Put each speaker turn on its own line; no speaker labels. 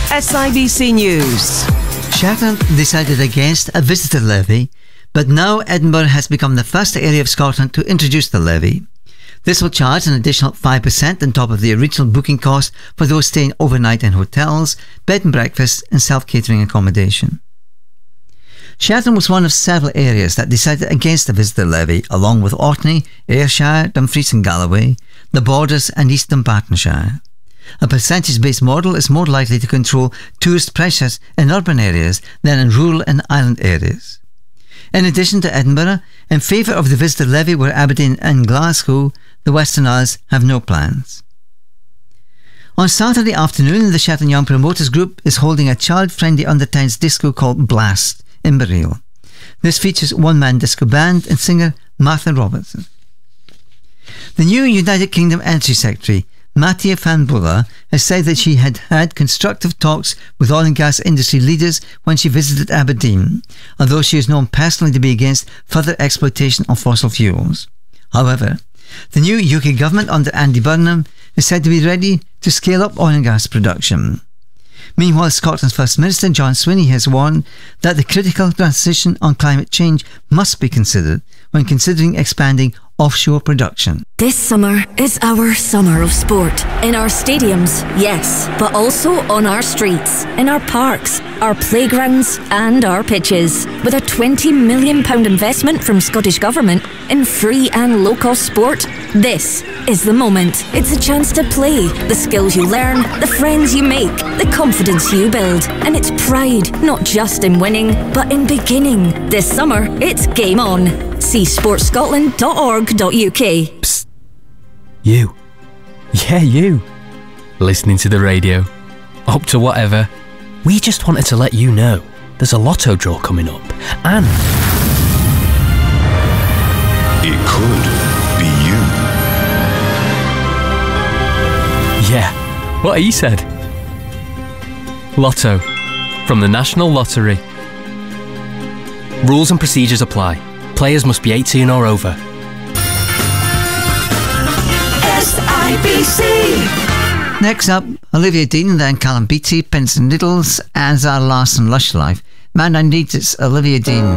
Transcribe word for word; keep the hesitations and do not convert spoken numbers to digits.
S I B C News.
Shetland decided against a visitor levy, but now Edinburgh has become the first area of Scotland to introduce the levy. This will charge an additional five percent on top of the original booking cost for those staying overnight in hotels, bed and breakfast and self-catering accommodation. Shetland was one of several areas that decided against the visitor levy, along with Orkney, Ayrshire, Dumfries and Galloway, the Borders and East Dunbartonshire. A percentage-based model is more likely to control tourist pressures in urban areas than in rural and island areas. In addition to Edinburgh, in favour of the visitor levy were Aberdeen and Glasgow. The Western Isles have no plans. On Saturday afternoon, the Shetland Young Promoters Group is holding a child-friendly under-tens disco called Blast in Barreel. This features one-man disco band and singer Martha Robertson. The new United Kingdom Energy Secretary, Mattia van Bulla, has said that she had had constructive talks with oil and gas industry leaders when she visited Aberdeen, although she is known personally to be against further exploitation of fossil fuels. However, the new U K government under Andy Burnham is said to be ready to scale up oil and gas production. Meanwhile, Scotland's First Minister John Swinney has warned that the critical transition on climate change must be considered when considering expanding offshore production.
This summer is our summer of sport. In our stadiums, yes, but also on our streets, in our parks, our playgrounds and our pitches. With a twenty million pounds investment from Scottish Government in free and low-cost sport, this is the moment. It's a chance to play, the skills you learn, the friends you make, the confidence you build. And it's pride, not just in winning, but in beginning. This summer, it's game on. See sports scotland dot org dot U K.
Psst. You. Yeah, you. Listening to the radio. Up to whatever. We just wanted to let you know there's a lotto draw coming up. And
it could be you.
Yeah, what he said. Lotto. From the National Lottery. Rules and procedures apply. Players must be eighteen or over.
S I B C.
Next up, Olivia Dean, then Callum Beattie, Pins and Needles, and Zara Larsson, Lush Life. Man, I Need It's Olivia Dean.